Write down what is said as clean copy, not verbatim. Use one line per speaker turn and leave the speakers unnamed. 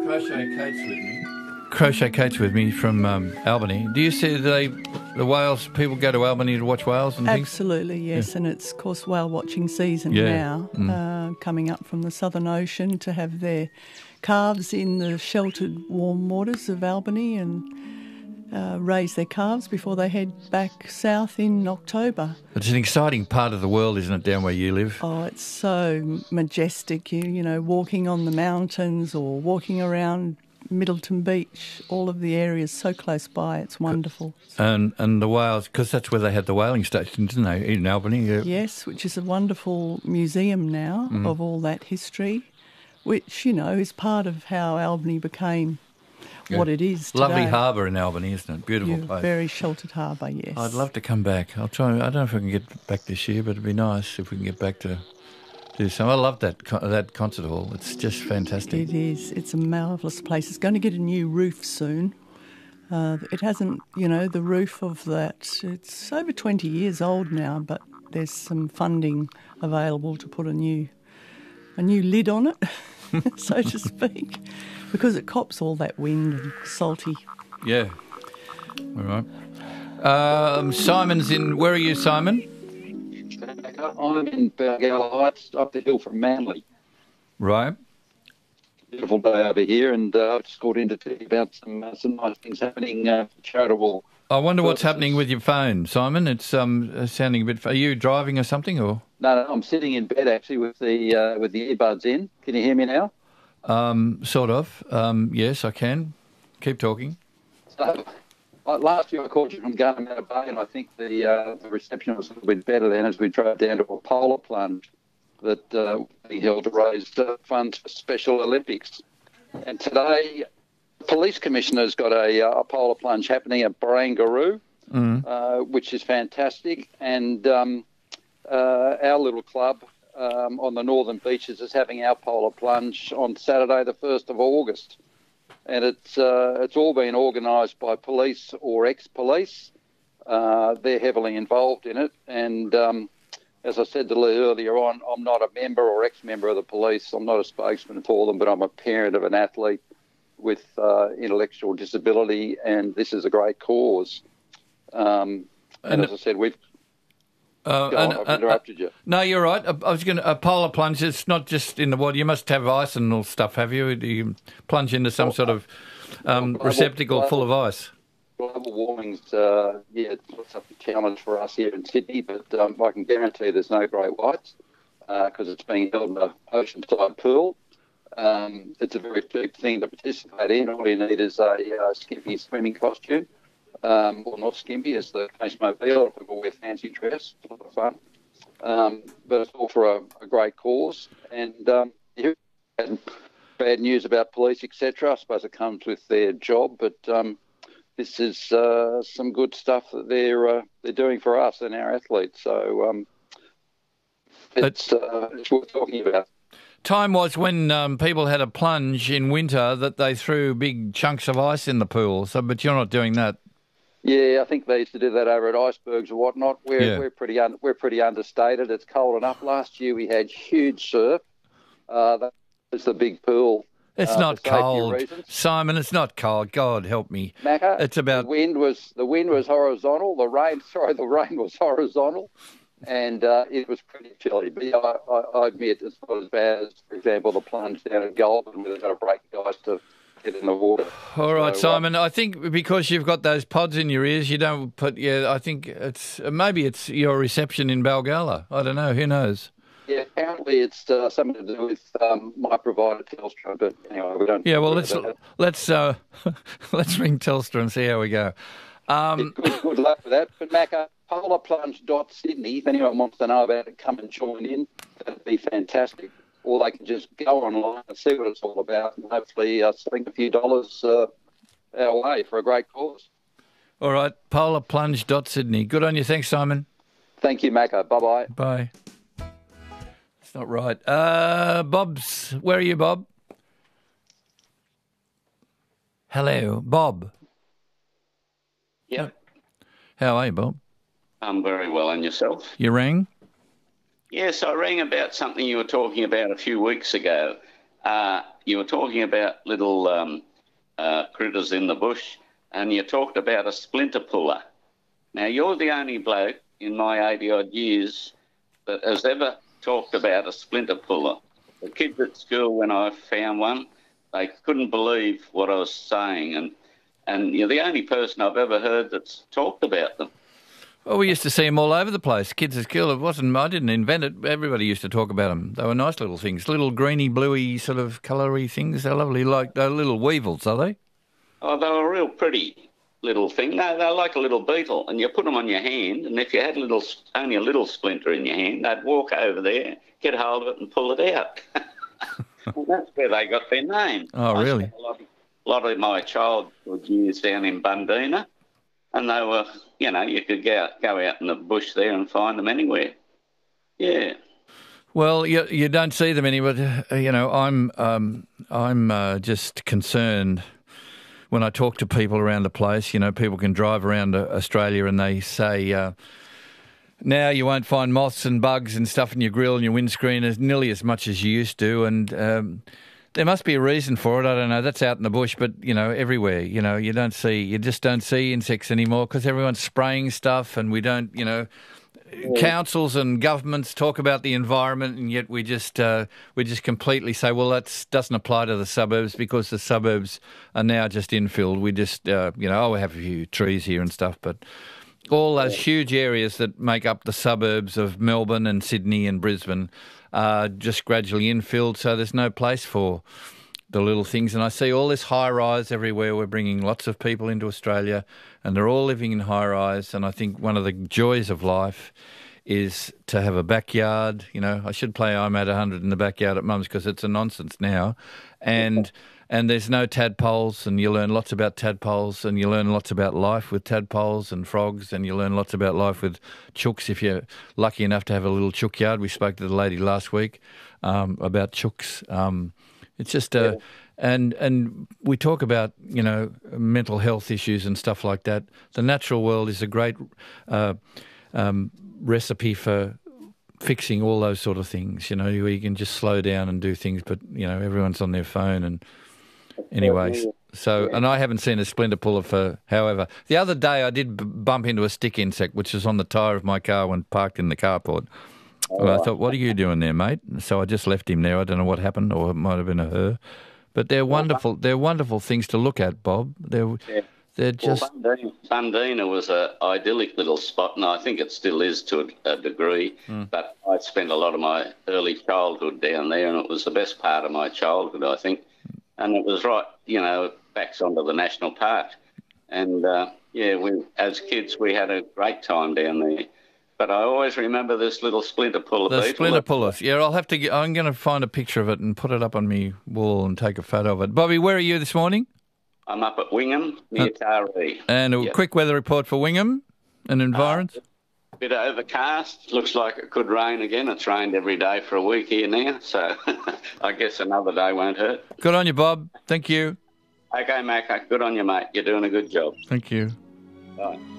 Crochet Kate's with me from Albany. Do you see the whales? People go to Albany to watch whales and things?
Absolutely, yes. Yeah. And it's, of course, whale watching season now, coming up from the Southern Ocean to have their calves in the sheltered warm waters of Albany and raise their calves before they head back south in October.
It's an exciting part of the world, isn't it, down where you live?
Oh, it's so majestic, you know, walking on the mountains or walking around Middleton Beach, all of the areas so close by. It's wonderful.
And the whales, because that's where they had the whaling station, didn't they, in Albany? Yeah.
Yes, which is a wonderful museum now of all that history, which, you know, is part of how Albany became what it is today.
Lovely harbour in Albany, isn't it? Beautiful place.
Very sheltered harbour, yes.
I'd love to come back. I'll try. I don't know if I can get back this year, but it'd be nice if we can get back to do some. I love that concert hall. It's just fantastic.
It is. It's a marvellous place. It's going to get a new roof soon. It hasn't, you know, the roof of that. It's over 20 years old now, but there's some funding available to put a new lid on it, so to speak, because it cops all that wind and salty.
Yeah. All right. Simon's in. Where are you, Simon?
I'm in Balgowlah Heights, up the hill from Manly.
Right.
Beautiful day over here, and I've just called in to tell you about some nice things happening charitable.
I wonder what's happening with your phone, Simon. It's sounding a bit. Are you driving or something, or?
No, I'm sitting in bed actually with the earbuds in. Can you hear me now?
Sort of. Yes, I can. Keep talking.
So, last year I called you from Gunnemanna Bay, and I think the reception was a little bit better then as we drove down to a polar plunge that we held to raise funds for Special Olympics. And today, the Police Commissioner's got a polar plunge happening at Barangaroo, which is fantastic. And our little club on the northern beaches is having our polar plunge on Saturday, the 1st of August. And it's all been organised by police or ex-police. They're heavily involved in it. And as I said to Lee earlier on, I'm not a member or ex-member of the police. I'm not a spokesman for them, but I'm a parent of an athlete with intellectual disability, and this is a great cause. And as I said, we've... I've interrupted you.
No, you're right. I was going to... A polar plunge, it's not just in the water. You must have ice and all stuff, have you? Do you plunge into some sort of receptacle full of ice?
Global warming's, it's a challenge for us here in Sydney, but I can guarantee there's no great whites because it's being held in an oceanside pool. It's a very cheap thing to participate in. All you need is a skimpy swimming costume. Well, not skimpy, as the case may be. A lot of people wear fancy dress. It's a lot of fun. But it's all for a great cause. And you had bad news about police, etc. I suppose it comes with their job, but this is some good stuff that they're doing for us and our athletes. So it's worth talking about.
Time was when people had a plunge in winter that they threw big chunks of ice in the pool. So, but you're not doing that.
Yeah, I think they used to do that over at icebergs or whatnot. We're pretty understated. It's cold enough. Last year we had huge surf. That was the big pool.
It's not cold, Simon. It's not cold. God help me.
Macca,
it's about
the wind was horizontal. The rain was horizontal, and it was pretty chilly. But yeah, I admit it's not as bad as, for example, the plunge down at Goulburn where they've got to break the ice to get in the water.
All right, so, Simon. I think because you've got those pods in your ears, you don't put. Yeah, I think maybe it's your reception in Balgowlah. I don't know. Who knows?
Yeah, apparently it's something to do with my provider Telstra, but anyway, we don't.
Yeah, well, let's ring Telstra and see how we go.
Good luck with that. But Macca, polarplunge.sydney, if anyone wants to know about it, come and join in. That'd be fantastic. Or they can just go online and see what it's all about, and hopefully sling a few dollars our way for a great cause.
All right, polarplunge.sydney. Good on you. Thanks, Simon.
Thank you, Macca. Bye-bye.
Bye. That's not right. Bob's. Where are you, Bob? Hello, Bob.
Yep.
How are you, Bob?
I'm very well, and yourself?
You rang?
Yes, I rang about something you were talking about a few weeks ago, you were talking about little critters in the bush, and you talked about a splinter puller. Now, you're the only bloke in my 80-odd years that has ever talked about a splinter puller. The kids at school, when I found one, they couldn't believe what I was saying, and you're the only person I've ever heard that's talked about them.
Well, we used to see them all over the place. Kids at school, I didn't invent it. Everybody used to talk about them. They were nice little things, little greeny, bluey, sort of coloury things. They're lovely, they're little weevils, are they?
Oh, they were a real pretty little thing. They're like a little beetle, and you put them on your hand, and if you had only a little splinter in your hand, they'd walk over there, get hold of it and pull it out. And that's where they got their name.
Oh, really?
I spent a lot of my childhood years down in Bundeena, and they were, you could go out in the bush there and find them anywhere. Yeah.
Well, you don't see them anywhere. I'm just concerned when I talk to people around the place. People can drive around Australia and they say, now you won't find moths and bugs and stuff in your grill and your windscreen as nearly as much as you used to, and there must be a reason for it. I don't know. That's out in the bush, but everywhere. You just don't see insects anymore because everyone's spraying stuff, and we don't. Councils and governments talk about the environment, and yet we just completely say, well, that doesn't apply to the suburbs because the suburbs are now just infilled. We just we have a few trees here and stuff, but all those huge areas that make up the suburbs of Melbourne and Sydney and Brisbane are just gradually infilled, so there's no place for the little things. And I see all this high-rise everywhere. We're bringing lots of people into Australia, and they're all living in high-rise. And I think one of the joys of life is to have a backyard. I should play I'm at 100 in the backyard at Mum's because it's a nonsense now. And there's no tadpoles, and you learn lots about tadpoles, and you learn lots about life with tadpoles and frogs, and you learn lots about life with chooks if you're lucky enough to have a little chook yard. We spoke to the lady last week about chooks. It's just and we talk about mental health issues and stuff like that. The natural world is a great recipe for fixing all those sort of things. Where you can just slow down and do things, but everyone's on their phone and. Anyways, and I haven't seen a splinter puller for, however. The other day I did bump into a stick insect, which was on the tyre of my car when parked in the carport. And I thought, what are you doing there, mate? So I just left him there. I don't know what happened, or it might have been a her. But they're wonderful. They're wonderful things to look at, Bob. They're just...
Well, Bundeena was an idyllic little spot, and I think it still is to a degree. But I spent a lot of my early childhood down there, and it was the best part of my childhood, I think. And it was right, backs onto the national park. And, we as kids, we had a great time down there. But I always remember this little splinter puller beetle.
The splinter pullers. Yeah, I'm going to find a picture of it and put it up on my wall and take a photo of it. Bobby, where are you this morning?
I'm up at Wingham, near Taree.
And a quick weather report for Wingham and environs?
A bit overcast. Looks like it could rain again. It's rained every day for a week here now, so I guess another day won't hurt.
Good on you, Bob. Thank you.
Okay, Macca. Good on you, mate. You're doing a good job.
Thank you.
Bye.